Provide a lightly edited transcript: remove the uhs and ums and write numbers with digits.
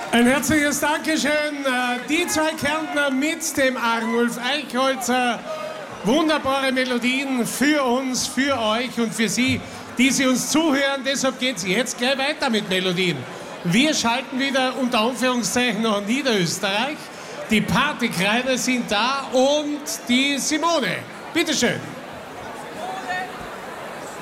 Ein herzliches Dankeschön. Die zwei Kärntner mit dem Arnulf Eichholzer. Wunderbare Melodien für uns, für euch und für Sie, die Sie uns zuhören. Deshalb geht es jetzt gleich weiter mit Melodien. Wir schalten wieder unter Anführungszeichen nach Niederösterreich. Die Partykreider sind da und die Simone. Bitteschön.